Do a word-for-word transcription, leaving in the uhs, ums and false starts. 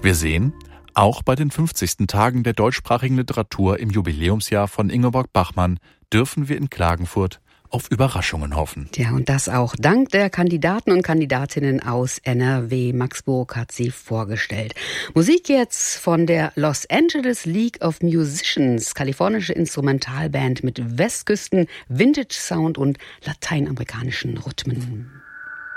Wir sehen, auch bei den fünfzigsten Tagen der deutschsprachigen Literatur im Jubiläumsjahr von Ingeborg Bachmann dürfen wir in Klagenfurt auf Überraschungen hoffen. Ja, und das auch dank der Kandidaten und Kandidatinnen aus N R W. Max Burg hat sie vorgestellt. Musik jetzt von der Los Angeles League of Musicians, kalifornische Instrumentalband mit Westküsten, Vintage Sound und lateinamerikanischen Rhythmen.